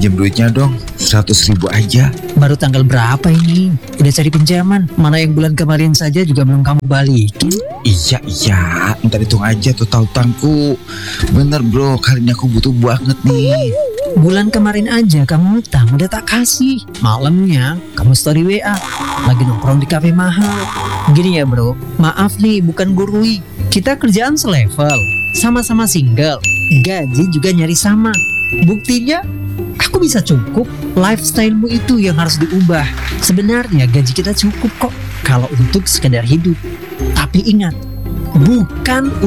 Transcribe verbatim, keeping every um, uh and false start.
Pinjam duitnya dong, seratus ribu aja. Baru tanggal berapa ini? Udah cari pinjaman. Mana yang bulan kemarin saja juga belum kamu balikin. Iya, iya, ntar hitung aja total utangku. Bener bro, kali ini aku butuh banget nih. Bulan kemarin aja kamu utang udah tak kasih. Malamnya kamu story W A lagi nongkrong di kafe mahal. Gini ya bro, maaf nih bukan gurui. Kita kerjaan selevel, sama-sama single, gaji juga nyari sama. Buktinya aku bisa cukup. Lifestyle-mu itu yang harus diubah. Sebenarnya gaji kita cukup kok kalau untuk sekedar hidup. Tapi ingat, bukan